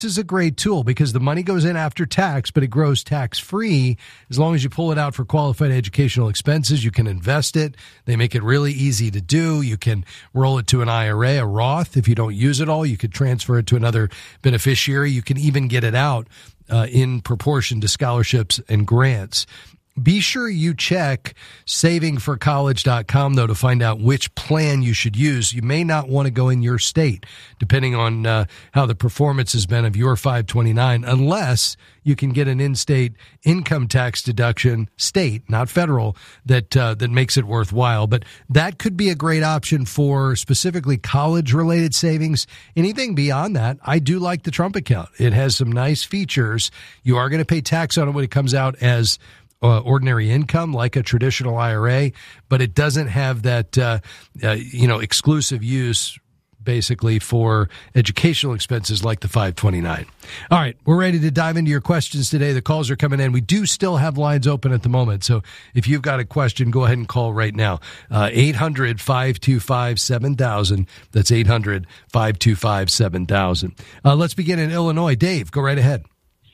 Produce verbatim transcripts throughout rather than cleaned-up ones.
is a great tool because the money goes in after tax, but it grows tax-free. As long as you pull it out for qualified educational expenses, you can invest it. They make it really easy to do. You can roll it to an I R A, a Roth. If you don't use it all, you could transfer it to another beneficiary. You can even get it out uh, in proportion to scholarships and grants. Be sure you check saving for college dot com, though, to find out which plan you should use. You may not want to go in your state, depending on uh, how the performance has been of your five twenty-nine, unless you can get an in-state income tax deduction, state, not federal, that uh, that makes it worthwhile. But that could be a great option for specifically college-related savings. Anything beyond that, I do like the Trump account. It has some nice features. You are going to pay tax on it when it comes out as Uh, ordinary income, like a traditional I R A, but it doesn't have that, uh, uh, you know, exclusive use basically for educational expenses like the five twenty-nine. All right, we're ready to dive into your questions today. The calls are coming in. We do still have lines open at the moment, so if you've got a question, go ahead and call right now. Uh, eight hundred, five two five, seven thousand. That's eight hundred, five two five, seven thousand. Uh, let's begin in Illinois. Dave, go right ahead.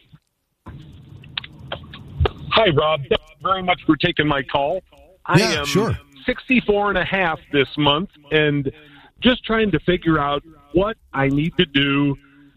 Hi, Rob. Thank you very much for taking my call. I yeah, am sure. sixty-four and a half this month and just trying to figure out what I need to do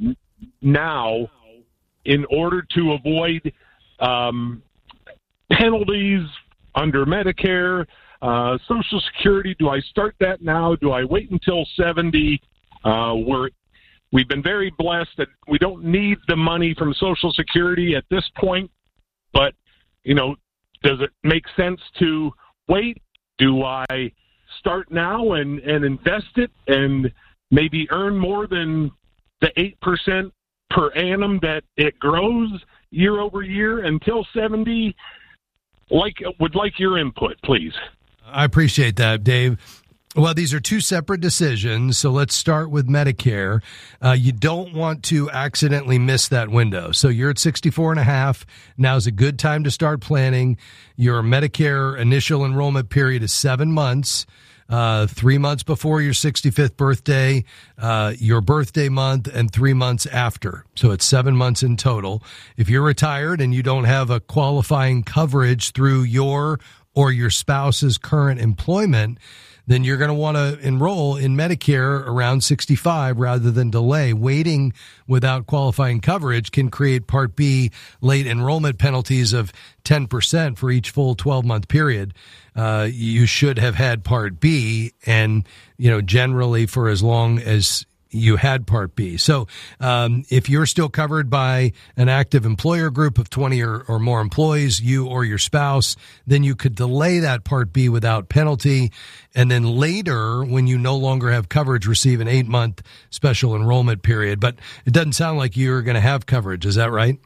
now in order to avoid um, penalties under Medicare, uh, Social Security. Do I start that now? Do I wait until seventy? Uh, we're, we've been very blessed that we don't need the money from Social Security at this point, but you know, does it make sense to wait? Do I start now and, and invest it and maybe earn more than the eight percent per annum that it grows year over year until seventy? Like, would like your input, please. I appreciate that, Dave. Well, these are two separate decisions, so let's start with Medicare. Uh, you don't want to accidentally miss that window. So you're at sixty-four and a half. Now's a good time to start planning. Your Medicare initial enrollment period is seven months, uh, three months before your sixty-fifth birthday, uh, your birthday month, and three months after. So it's seven months in total. If you're retired and you don't have a qualifying coverage through your or your spouse's current employment, then you're going to want to enroll in Medicare around sixty-five rather than delay. Waiting without qualifying coverage can create Part B late enrollment penalties of ten percent for each full twelve-month period. Uh, you should have had Part B, and, you know, generally for as long as you had Part B. So um, if you're still covered by an active employer group of twenty or, or more employees, you or your spouse, then you could delay that Part B without penalty. And then later, when you no longer have coverage, receive an eight-month special enrollment period. But it doesn't sound like you're going to have coverage. Is that right?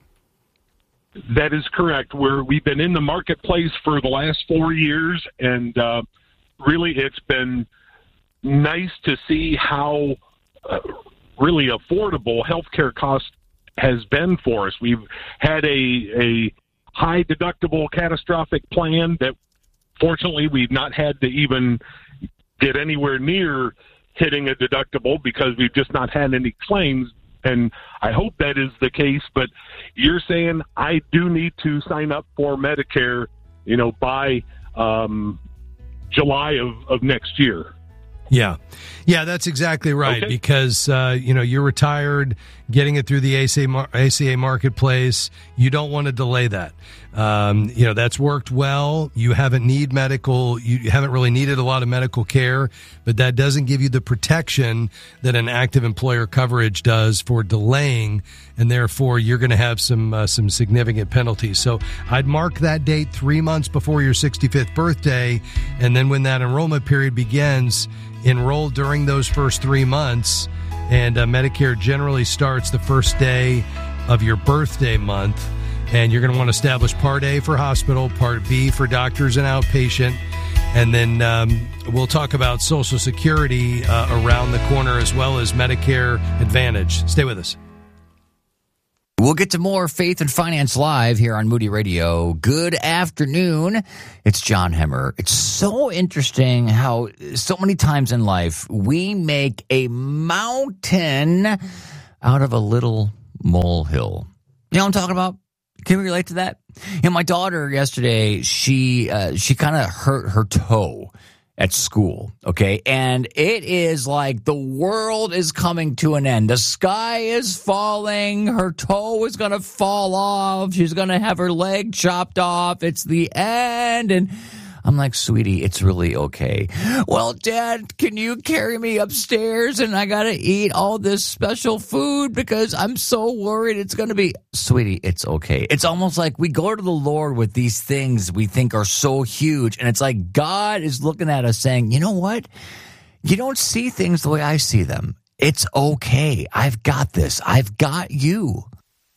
That is correct. We're, we've been in the marketplace for the last four years, and uh, really it's been nice to see how Uh, really affordable healthcare cost has been for us. We've had a a high deductible catastrophic plan that fortunately we've not had to even get anywhere near hitting a deductible because we've just not had any claims, and I hope that is the case. But you're saying I do need to sign up for Medicare, you know, by um, July of, of next year. Yeah. Yeah, that's exactly right. Okay. Because, uh, you know, you're retired, getting it through the A C A, A C A marketplace. You don't want to delay that. Um, you know, that's worked well. You haven't need medical, you haven't really needed a lot of medical care, but that doesn't give you the protection that an active employer coverage does for delaying. And therefore you're going to have some, uh, some significant penalties. So I'd mark that date three months before your sixty-fifth birthday. And then when that enrollment period begins, enroll during those first three months, and uh, Medicare generally starts the first day of your birthday month, and you're going to want to establish Part A for hospital, Part B for doctors and outpatient, and then um, we'll talk about Social Security uh, around the corner as well as Medicare Advantage. Stay with us. We'll get to more Faith and Finance Live here on Moody Radio. Good afternoon. It's John Hemmer. It's so interesting how so many times in life we make a mountain out of a little molehill. You know what I'm talking about? Can we relate to that? You know, my daughter yesterday, she uh, she kind of hurt her toe at school, okay? And it is like the world is coming to an end. The sky is falling. Her toe is going to fall off. She's going to have her leg chopped off. It's the end. And I'm like, sweetie, it's really okay. Well, Dad, can you carry me upstairs? And I got to eat all this special food because I'm so worried it's going to be... Sweetie, it's okay. It's almost like we go to the Lord with these things we think are so huge. And it's like God is looking at us saying, you know what? You don't see things the way I see them. It's okay. I've got this. I've got you.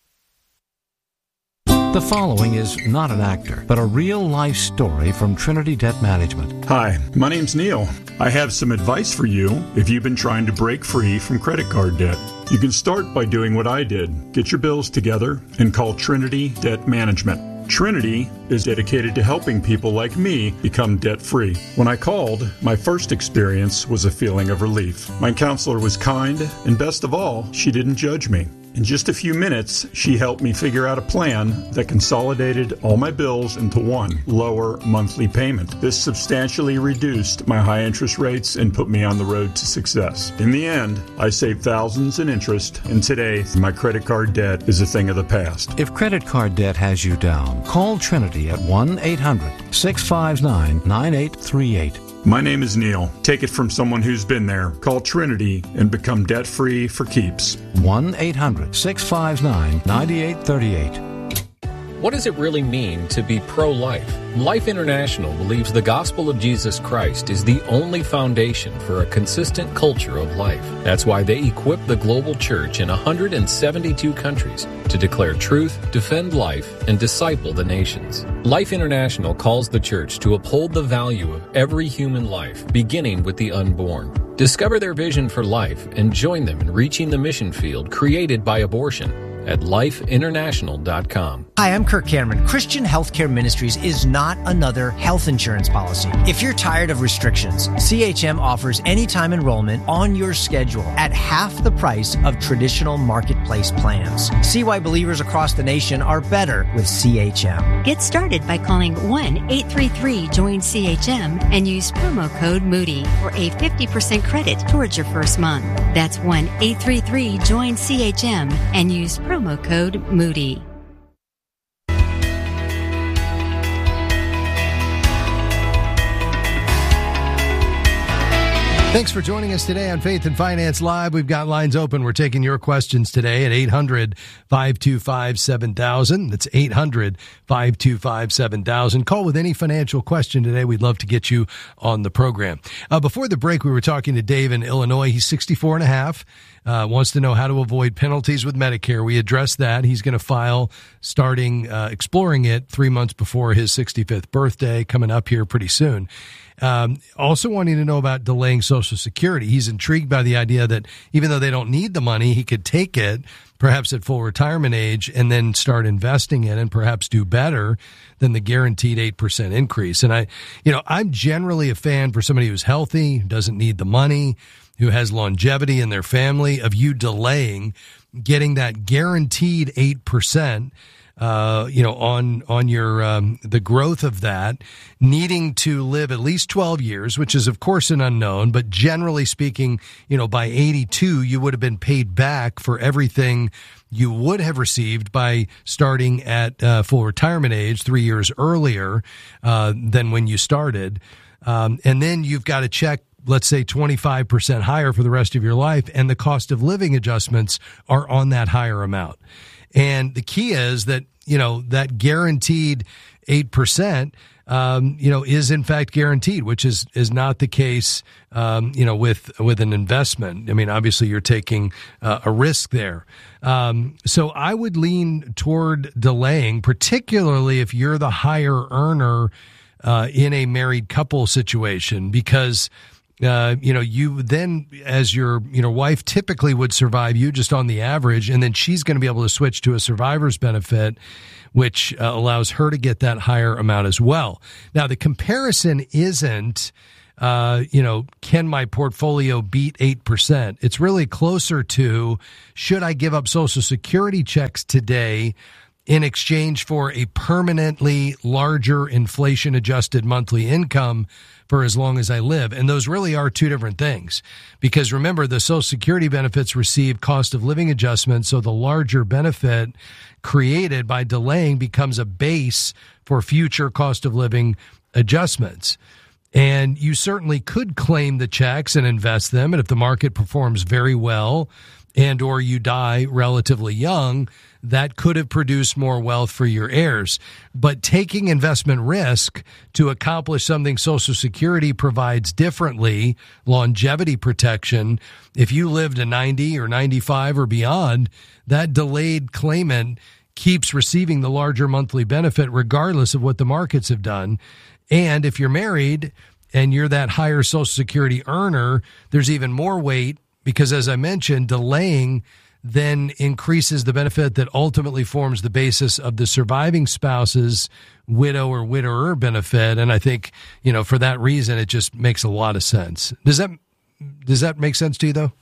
The following is not an actor, but a real-life story from Trinity Debt Management. Hi, my name's Neil. I have some advice for you if you've been trying to break free from credit card debt. You can start by doing what I did. Get your bills together and call Trinity Debt Management. Trinity is dedicated to helping people like me become debt-free. When I called, my first experience was a feeling of relief. My counselor was kind, and best of all, she didn't judge me. In just a few minutes, she helped me figure out a plan that consolidated all my bills into one lower monthly payment. This substantially reduced my high interest rates and put me on the road to success. In the end, I saved thousands in interest, and today, my credit card debt is a thing of the past. If credit card debt has you down, call Trinity at one eight hundred six five nine nine eight three eight. My name is Neil. Take it from someone who's been there. Call Trinity and become debt-free for keeps. one eight hundred six five nine nine eight three eight. What does it really mean to be pro-life? Life International believes the gospel of Jesus Christ is the only foundation for a consistent culture of life. That's why they equip the global church in one hundred seventy-two countries to declare truth, defend life, and disciple the nations. Life International calls the church to uphold the value of every human life, beginning with the unborn. Discover their vision for life and join them in reaching the mission field created by abortion at life international dot com. Hi, I'm Kirk Cameron. Christian Healthcare Ministries is not another health insurance policy. If you're tired of restrictions, C H M offers anytime enrollment on your schedule at half the price of traditional marketplace plans. See why believers across the nation are better with C H M. Get started by calling one eight three three join C H M and use promo code Moody for a fifty percent credit towards your first month. That's one eight three three join C H M and use promo Promo code Moody. Thanks for joining us today on Faith and Finance Live. We've got lines open. We're taking your questions today at eight hundred five two five seven thousand. That's eight hundred five two five seven thousand. Call with any financial question today. We'd love to get you on the program. Uh, before the break, we were talking to Dave in Illinois. He's sixty-four and a half. Uh, wants to know how to avoid penalties with Medicare. We addressed that. He's going to file starting uh, exploring it three months before his sixty-fifth birthday, coming up here pretty soon. Um, also wanting to know about delaying Social Security. He's intrigued by the idea that even though they don't need the money, he could take it perhaps at full retirement age and then start investing it and perhaps do better than the guaranteed eight percent increase. And I, you know, I'm generally a fan for somebody who's healthy, who doesn't need the money, who has longevity in their family, of you delaying getting that guaranteed eight percent. Uh, you know, on, on your, um, the growth of that, needing to live at least twelve years, which is of course an unknown, but generally speaking, you know, by eighty-two, you would have been paid back for everything you would have received by starting at, uh, full retirement age three years earlier, uh, than when you started. Um, and then you've got to check, let's say twenty-five percent higher for the rest of your life, and the cost of living adjustments are on that higher amount. And the key is that, you know, that guaranteed eight percent, um, you know, is in fact guaranteed, which is, is not the case, um, you know, with, with an investment. I mean, obviously you're taking uh, a risk there. Um, so I would lean toward delaying, particularly if you're the higher earner uh, in a married couple situation, because Uh, you know, you then, as your, you know, wife typically would survive you just on the average, and then she's going to be able to switch to a survivor's benefit, which uh, allows her to get that higher amount as well. Now, the comparison isn't uh, you know, can my portfolio beat eight percent? It's really closer to, should I give up Social Security checks today in exchange for a permanently larger inflation-adjusted monthly income for as long as I live? And those really are two different things. Because remember, the Social Security benefits receive cost of living adjustments, so the larger benefit created by delaying becomes a base for future cost of living adjustments. And you certainly could claim the checks and invest them, and if the market performs very well and or you die relatively young, that could have produced more wealth for your heirs. But taking investment risk to accomplish something Social Security provides differently, longevity protection, if you live to ninety or ninety-five or beyond, that delayed claimant keeps receiving the larger monthly benefit regardless of what the markets have done. And if you're married and you're that higher Social Security earner, there's even more weight because, as I mentioned, delaying then increases the benefit that ultimately forms the basis of the surviving spouse's widow or widower benefit. And I think, you know, for that reason, it just makes a lot of sense. Does that does that make sense to you, though?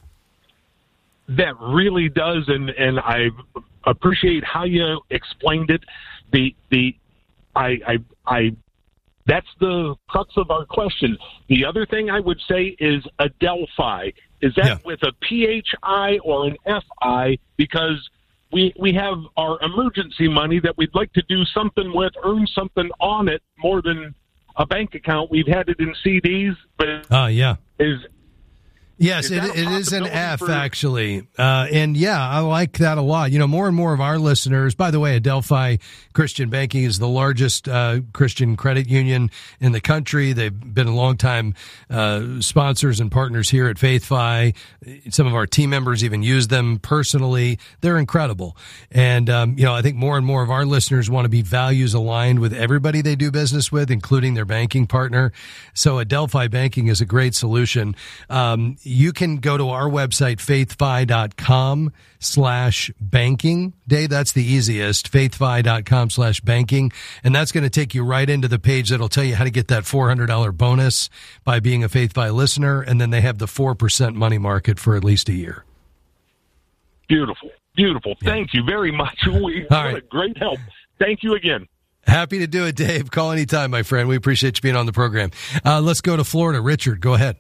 That really does, and, and I appreciate how you explained it. The the I I I that's the crux of our question. The other thing I would say is Adelphi. Is that yeah. with a P H I or an F I? Because we we have our emergency money that we'd like to do something with, earn something on it more than a bank account. We've had it in C Ds, but oh yeah, is Yes, is it, it is an F, for- actually. Uh, and yeah, I like that a lot. You know, more and more of our listeners, by the way, Adelphi Christian Banking is the largest uh, Christian credit union in the country. They've been a long-time uh, sponsors and partners here at FaithFi. Some of our team members even use them personally. They're incredible. And, um, you know, I think more and more of our listeners want to be values aligned with everybody they do business with, including their banking partner. So Adelphi Banking is a great solution. Um, You can go to our website, faithfi.com slash banking. Dave, that's the easiest, faithfi.com slash banking. And that's going to take you right into the page that'll tell you how to get that four hundred dollars bonus by being a FaithFi listener. And then they have the four percent money market for at least a year. Beautiful. Beautiful. Yeah. Thank you very much. We, what right. a great help. Thank you again. Happy to do it, Dave. Call anytime, my friend. We appreciate you being on the program. Uh, let's go to Florida. Richard, go ahead.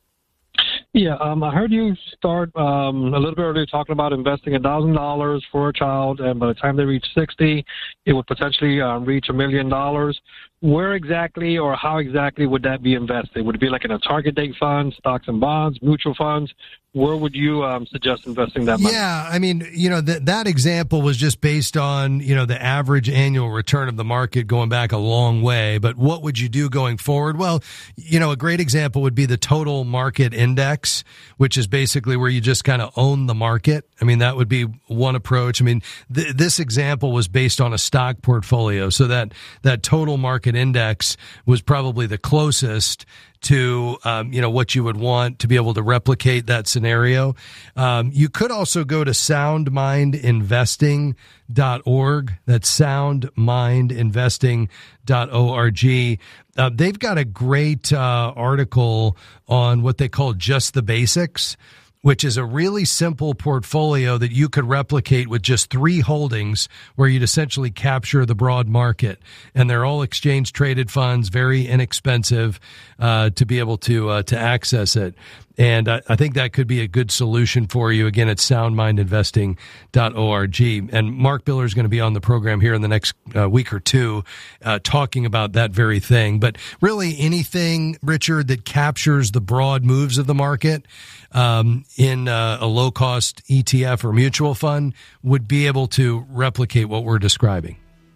Yeah, um, I heard you start um, a little bit earlier talking about investing one thousand dollars for a child, and by the time they reach sixty, it would potentially um, reach a million dollars. Where exactly or how exactly would that be invested? Would it be like in a target date fund, stocks and bonds, mutual funds? Where would you um, suggest investing that money? Yeah, I mean, you know, th- that example was just based on, you know, the average annual return of the market going back a long way. But what would you do going forward? Well, you know, a great example would be the total market index, which is basically where you just kind of own the market. I mean, that would be one approach. I mean, th- this example was based on a stock portfolio. So that, that total market index was probably the closest to, um, you know, what you would want to be able to replicate that scenario. Um, you could also go to sound mind investing dot org. That's sound mind investing dot org. Uh, they've got a great uh, article on what they call just the basics, which is a really simple portfolio that you could replicate with just three holdings where you'd essentially capture the broad market. And they're all exchange traded funds, very inexpensive uh, to be able to uh, to access it. And I, I think that could be a good solution for you. Again, it's sound mind investing dot org. And Mark Biller is going to be on the program here in the next uh, week or two uh, talking about that very thing. But really anything, Richard, that captures the broad moves of the market um, in uh, a low-cost E T F or mutual fund would be able to replicate what we're describing.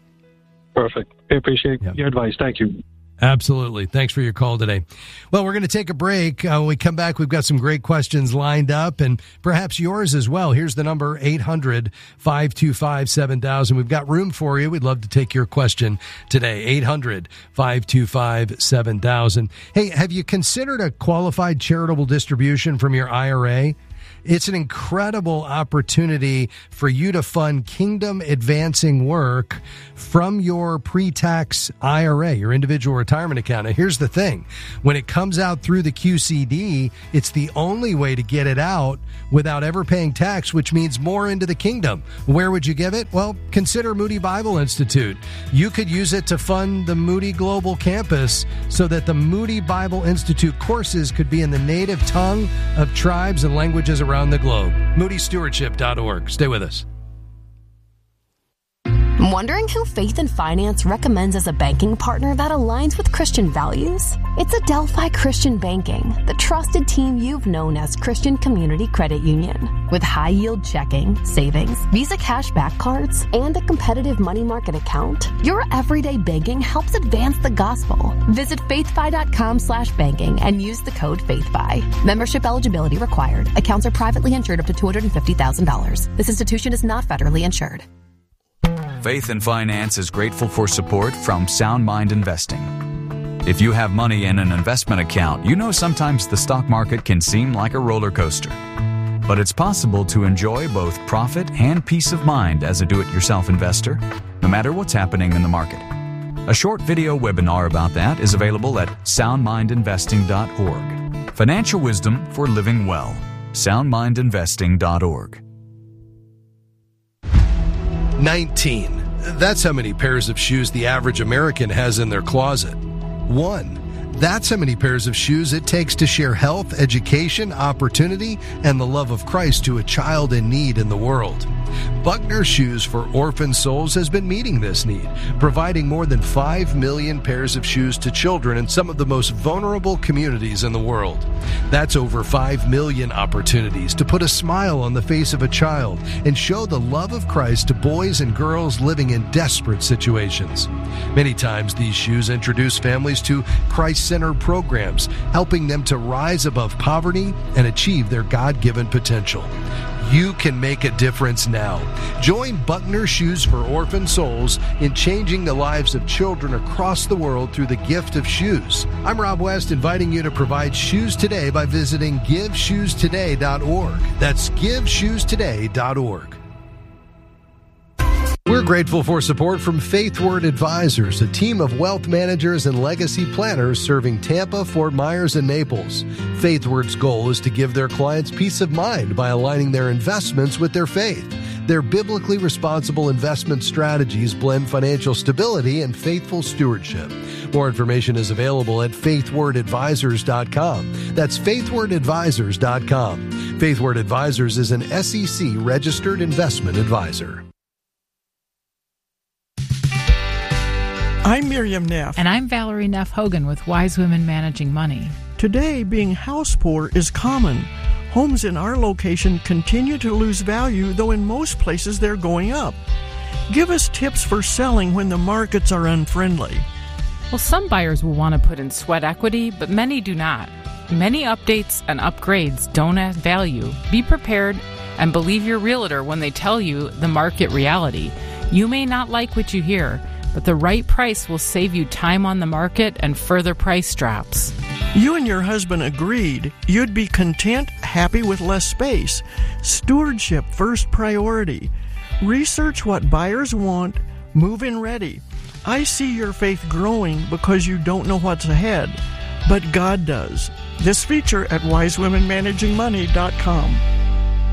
Perfect. I appreciate yeah. your advice. Thank you. Absolutely. Thanks for your call today. Well, we're going to take a break. Uh, when we come back, we've got some great questions lined up and perhaps yours as well. Here's the number, eight hundred, five two five, seven thousand. We've got room for you. We'd love to take your question today, eight hundred, five two five, seven thousand. Hey, have you considered a qualified charitable distribution from your I R A? It's an incredible opportunity for you to fund kingdom advancing work from your pre-tax I R A, your individual retirement account. Now, here's the thing. When it comes out through the Q C D, it's the only way to get it out without ever paying tax, which means more into the kingdom. Where would you give it? Well, consider Moody Bible Institute. You could use it to fund the Moody Global Campus so that the Moody Bible Institute courses could be in the native tongue of tribes and languages around the globe. moody stewardship dot org. Stay with us. Wondering who Faith and Finance recommends as a banking partner that aligns with Christian values? It's Adelphi Christian Banking, the trusted team you've known as Christian Community Credit Union. With high-yield checking, savings, Visa cashback cards, and a competitive money market account, your everyday banking helps advance the gospel. Visit faithfi.com slash banking and use the code FaithFi. Membership eligibility required. Accounts are privately insured up to two hundred fifty thousand dollars. This institution is not federally insured. Faith and Finance is grateful for support from Sound Mind Investing. If you have money in an investment account, you know sometimes the stock market can seem like a roller coaster. But it's possible to enjoy both profit and peace of mind as a do-it-yourself investor, no matter what's happening in the market. A short video webinar about that is available at sound mind investing dot org. Financial wisdom for living well. sound mind investing dot org. nineteen. That's how many pairs of shoes the average American has in their closet. One. That's how many pairs of shoes it takes to share health, education, opportunity, and the love of Christ to a child in need in the world. Buckner Shoes for Orphan Souls has been meeting this need, providing more than five million pairs of shoes to children in some of the most vulnerable communities in the world. That's over five million opportunities to put a smile on the face of a child and show the love of Christ to boys and girls living in desperate situations. Many times these shoes introduce families to Christ-centered programs, helping them to rise above poverty and achieve their God-given potential. You can make a difference now. Join Buckner Shoes for Orphan Souls in changing the lives of children across the world through the gift of shoes. I'm Rob West, inviting you to provide shoes today by visiting give shoes today dot org. That's give shoes today dot org. We're grateful for support from FaithWord Advisors, a team of wealth managers and legacy planners serving Tampa, Fort Myers, and Naples. FaithWord's goal is to give their clients peace of mind by aligning their investments with their faith. Their biblically responsible investment strategies blend financial stability and faithful stewardship. More information is available at faith word advisors dot com. That's faith word advisors dot com. FaithWord Advisors is an S E C registered investment advisor. I'm Miriam Neff. And I'm Valerie Neff Hogan with Wise Women Managing Money. Today, being house poor is common. Homes in our location continue to lose value, though in most places they're going up. Give us tips for selling when the markets are unfriendly. Well, some buyers will want to put in sweat equity, but many do not. Many updates and upgrades don't add value. Be prepared and believe your realtor when they tell you the market reality. You may not like what you hear, but the right price will save you time on the market and further price drops. You and your husband agreed you'd be content, happy with less space. Stewardship first priority. Research what buyers want, move in ready. I see your faith growing because you don't know what's ahead, but God does. This feature at wise women managing money dot com.